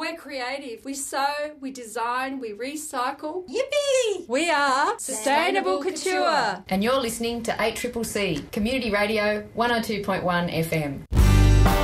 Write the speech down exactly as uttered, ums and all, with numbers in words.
we're creative. We sew, we design, we recycle. Yippee! We are Sustainable Couture. And you're listening to eight C C C, Community Radio one oh two point one F M.